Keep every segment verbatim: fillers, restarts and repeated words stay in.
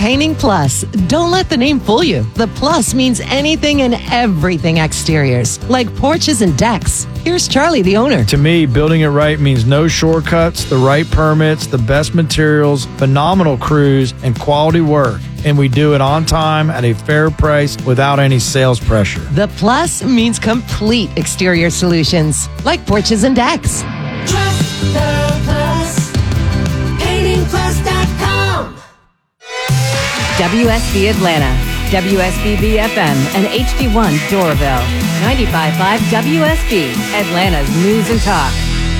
Painting Plus. Don't let the name fool you. The plus means anything and everything exteriors, like porches and decks. Here's Charlie, the owner. To me, building it right means no shortcuts, the right permits, the best materials, phenomenal crews, and quality work. And we do it on time at a fair price without any sales pressure. The plus means complete exterior solutions, like porches and decks. Trust the Plus. painting plus dot com. W S B Atlanta, W S B B F M, and H D one Doraville. ninety-five point five W S B, Atlanta's news and talk.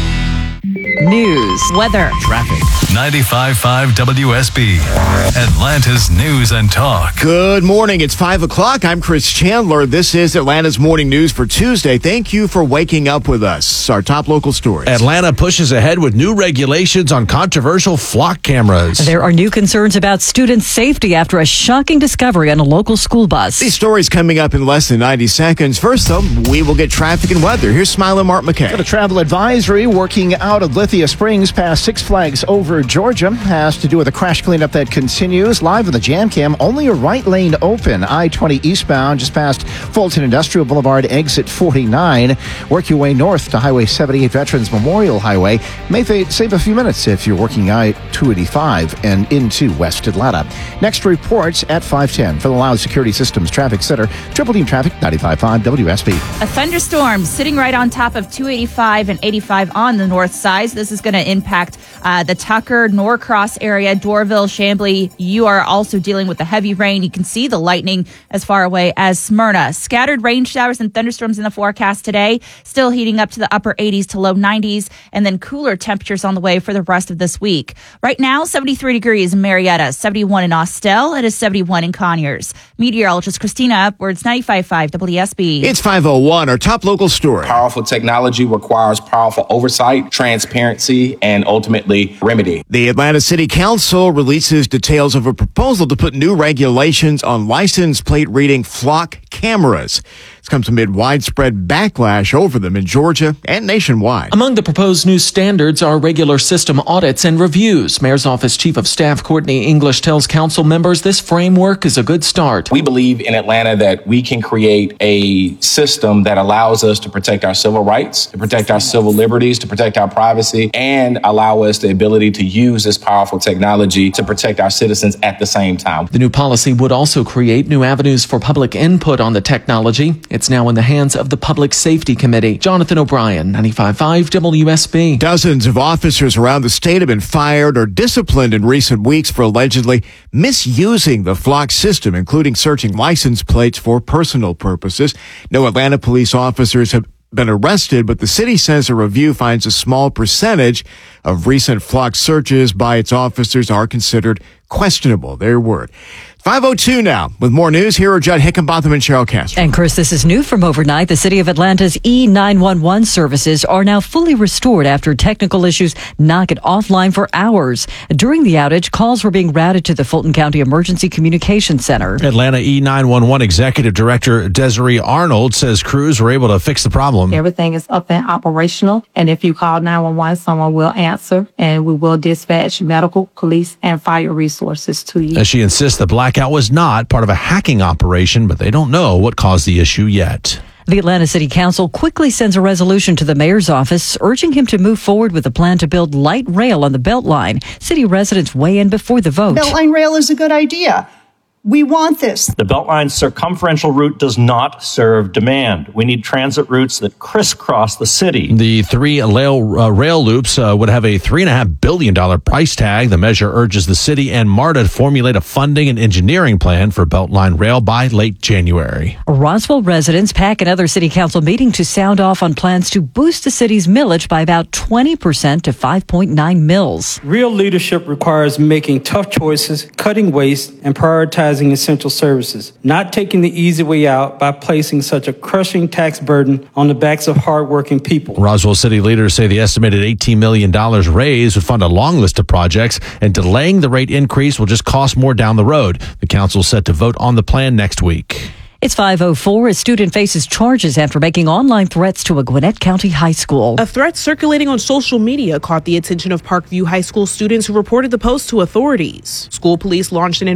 News, weather, traffic. ninety-five point five W S B, Atlanta's news and talk. Good morning. It's five o'clock. I'm Chris Chandler. This is Atlanta's morning news for Tuesday. Thank you for waking up with us. Our top local stories. Atlanta pushes ahead with new regulations on controversial flock cameras. There are new concerns about student safety after a shocking discovery on a local school bus. These stories coming up in less than ninety seconds. First, though, we will get traffic and weather. Here's Smile and Mark McKay. Got a travel advisory working out of Lithia Springs past Six Flags over Georgia. Has to do with a crash cleanup that continues. Live with the Jam Cam, only a right lane open. I twenty eastbound just past Fulton Industrial Boulevard, exit forty-nine. Work your way north to Highway seventy-eight Veterans Memorial Highway. May save a few minutes if you're working I two eighty-five and into West Atlanta. Next reports at five ten for the Loud Security Systems Traffic Center. Triple Team Traffic, ninety-five point five W S B. A thunderstorm sitting right on top of two eighty-five and eighty-five on the north side. This is going to impact uh, the Tucker, Norcross area, Dorville, Chamblee. You are also dealing with the heavy rain. You can see the lightning as far away as Smyrna. Scattered rain showers and thunderstorms in the forecast today. Still heating up to the upper eighties to low nineties, and then cooler temperatures on the way for the rest of this week. Right now, seventy-three degrees in Marietta, seventy-one in Austell. It is seventy-one in Conyers. Meteorologist Christina Upwards, ninety-five point five W S B. It's five oh one, our top local story. Powerful technology requires powerful oversight, transparency, and ultimately remedy. The Atlanta City Council releases details of a proposal to put new regulations on license plate reading flock cameras. This comes amid widespread backlash over them in Georgia and nationwide. Among the proposed new standards are regular system audits and reviews. Mayor's Office Chief of Staff Courtney English tells council members this framework is a good start. We believe in Atlanta that we can create a system that allows us to protect our civil rights, to protect our civil liberties, to protect our privacy, and allow us the ability to use this powerful technology to protect our citizens at the same time. The new policy would also create new avenues for public input on the technology. It's now in the hands of the Public Safety Committee. Jonathan O'Brien, ninety-five point five W S B. Dozens of officers around the state have been fired or disciplined in recent weeks for allegedly misusing the flock system, including searching license plates for personal purposes. No Atlanta police officers have been arrested, but the city says a review finds a small percentage of recent flock searches by its officers are considered questionable. Their word. five oh two now. With more news, here are Judd Hickenbotham and Cheryl Castro. And Chris, this is new from overnight. The City of Atlanta's E nine one one services are now fully restored after technical issues knock it offline for hours. During the outage, calls were being routed to the Fulton County Emergency Communications Center. Atlanta E nine one one Executive Director Desiree Arnold says crews were able to fix the problem. Everything is up and operational, and if you call nine one one, someone will answer, and we will dispatch medical, police, and fire resources to you. As she insists the blackout was not part of a hacking operation, but they don't know what caused the issue yet. The Atlanta City Council quickly sends a resolution to the mayor's office urging him to move forward with a plan to build light rail on the Beltline. City residents weigh in before the vote. Beltline rail is a good idea. We want this. The Beltline's circumferential route does not serve demand. We need transit routes that crisscross the city. The three rail, uh, rail loops uh, would have a three point five billion dollars price tag. The measure urges the city and MARTA to formulate a funding and engineering plan for Beltline rail by late January. Roswell residents pack another city council meeting to sound off on plans to boost the city's millage by about twenty percent to five point nine mils. Real leadership requires making tough choices, cutting waste, and prioritizing essential services, not taking the easy way out by placing such a crushing tax burden on the backs of hardworking people. Roswell city leaders say the estimated eighteen million dollars raise would fund a long list of projects, and delaying the rate increase will just cost more down the road. The council is set to vote on the plan next week. It's five oh four. A student faces charges after making online threats to a Gwinnett County high school. A threat circulating on social media caught the attention of Parkview High School students who reported the post to authorities. School police launched an